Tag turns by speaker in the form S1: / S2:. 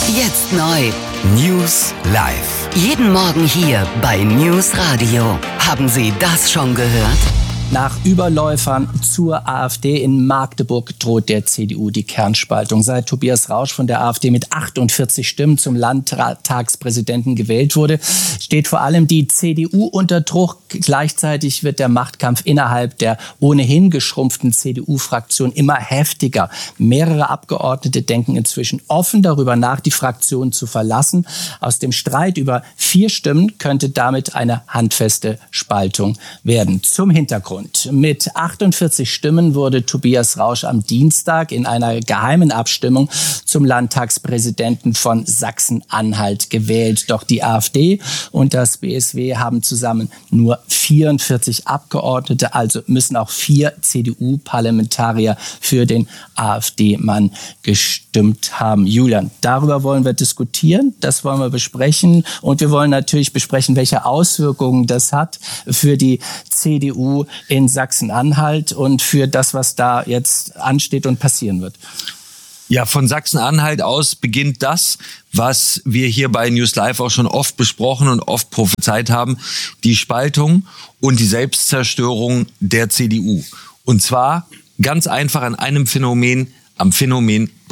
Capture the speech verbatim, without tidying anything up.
S1: Jetzt neu.
S2: News Live.
S1: Jeden Morgen hier bei News Radio. Haben Sie das schon gehört?
S3: Nach Überläufern zur AfD in Magdeburg droht der C D U die Kernspaltung. Seit Tobias Rausch von der AfD mit achtundvierzig Stimmen zum Landtagspräsidenten gewählt wurde, steht vor allem die C D U unter Druck. Gleichzeitig wird der Machtkampf innerhalb der ohnehin geschrumpften C D U-Fraktion immer heftiger. Mehrere Abgeordnete denken inzwischen offen darüber nach, die Fraktion zu verlassen. Aus dem Streit über vier Stimmen könnte damit eine handfeste Spaltung werden. Zum Hintergrund. Mit achtundvierzig Stimmen wurde Tobias Rausch am Dienstag in einer geheimen Abstimmung zum Landtagspräsidenten von Sachsen-Anhalt gewählt. Doch die AfD und das B S W haben zusammen nur vierundvierzig Abgeordnete, also müssen auch vier C D U-Parlamentarier für den AfD-Mann gestimmt haben. Julian, darüber wollen wir diskutieren, das wollen wir besprechen und wir wollen natürlich besprechen, welche Auswirkungen das hat für die C D U in Sachsen-Anhalt und für das, was da jetzt ansteht und passieren wird.
S2: Ja, von Sachsen-Anhalt aus beginnt das, was wir hier bei News Live auch schon oft besprochen und oft prophezeit haben, die Spaltung und die Selbstzerstörung der C D U. Und zwar ganz einfach an einem Phänomen, am Phänomen